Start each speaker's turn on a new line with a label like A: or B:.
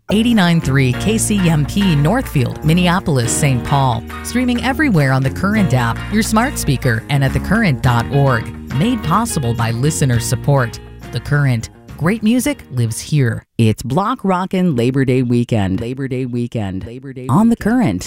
A: 89.3 KCMP Northfield, Minneapolis, St. Paul. Streaming everywhere on the Current app, your smart speaker, and at thecurrent.org. Made possible by listener support. The Current. Great music lives here. It's Block Rockin' Labor Day weekend. On the Current.